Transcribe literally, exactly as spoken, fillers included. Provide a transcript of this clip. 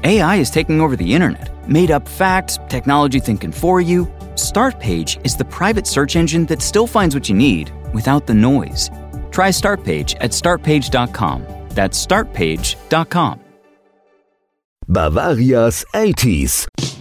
A I is taking over the internet. Made up facts, technology thinking for you. Startpage is the private search engine that still finds what you need without the noise. Try Startpage at start page dot com. That's start page dot com. Bavaria's eighties.